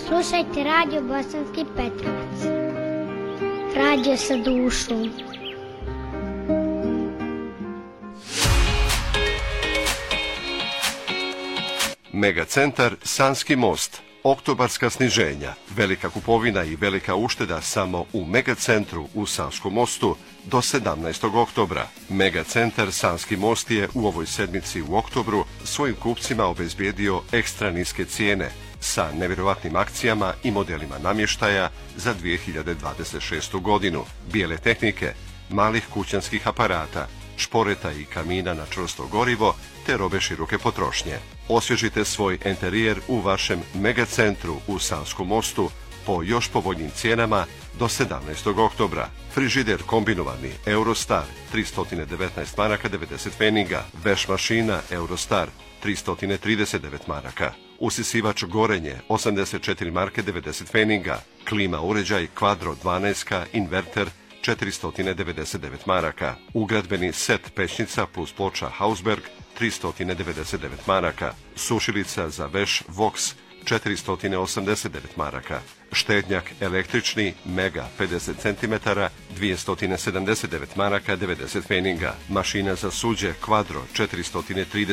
Slušajte Radio Bosanski Petrovac. Radio sa dušom. Megacentar Sanski most. Oktobarska sniženja, velika kupovina i velika ušteda samo u Megacentru u Sanskom mostu do 17. oktobra. Megacentar Sanski most je u ovoj sedmici u oktobru svojim kupcima obezbijedio ekstra niske cijene sa nevjerovatnim akcijama i modelima namještaja za 2026. godinu, bijele tehnike, malih kućanskih aparata, šporeta i kamina na čvrsto gorivo te robe široke potrošnje. Osvježite svoj enterijer u vašem Megacentru u Sanskom mostu po još povoljnim cijenama do 17. oktobra. Frižider kombinovani Eurostar 319 maraka 90 pfeniga, veš mašina Eurostar 339 maraka, usisivač gorenje 84 marke 90 pfeniga, klima uređaj Quadro 12 inverter 499 maraka, ugradbeni set pećnica plus ploča Hausberg 399 maraka, sušilica za veš Vox 489 maraka, štednjak električni Mega 50 cm 279 maraka 90 pfeniga, mašina za suđe Quadro 430